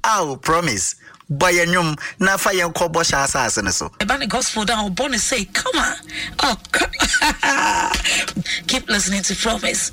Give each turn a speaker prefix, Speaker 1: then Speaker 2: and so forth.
Speaker 1: Ow, promise. Boy and yum, na fire cobo shasas and so.
Speaker 2: About the gospel down, Bonnie say, come on. Oh, keep listening to Promise.